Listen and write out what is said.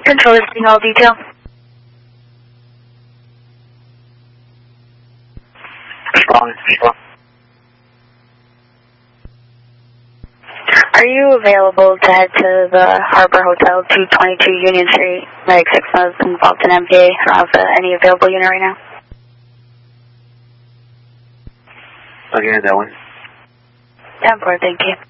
Controller speaking all detail. Are you available to head to the Harbor Hotel, 222 Union Street? Like 6 minutes involved in MPA. I don't have any available unit right now. Okay, that one. 10-4, thank you.